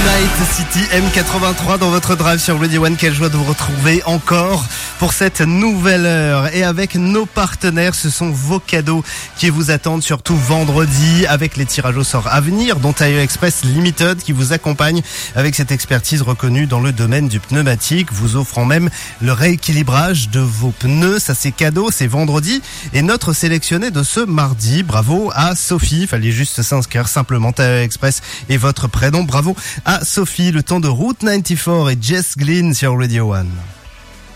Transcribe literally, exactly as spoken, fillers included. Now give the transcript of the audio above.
Night City M quatre-vingt-trois dans votre drive sur Radio One. Quelle joie de vous retrouver encore pour cette nouvelle heure. Et avec nos partenaires, ce sont vos cadeaux qui vous attendent, surtout vendredi, avec les tirages au sort à venir, dont Tire Express Limited qui vous accompagne avec cette expertise reconnue dans le domaine du pneumatique, vous offrant même le rééquilibrage de vos pneus. Ça, c'est cadeau, c'est vendredi. Et notre sélectionné de ce mardi, bravo à Sophie. Fallait juste s'inscrire simplement Tire Express et votre prénom. Bravo à Sophie. Le temps de Route quatre-vingt-quatorze et Jess Glynn sur Radio One.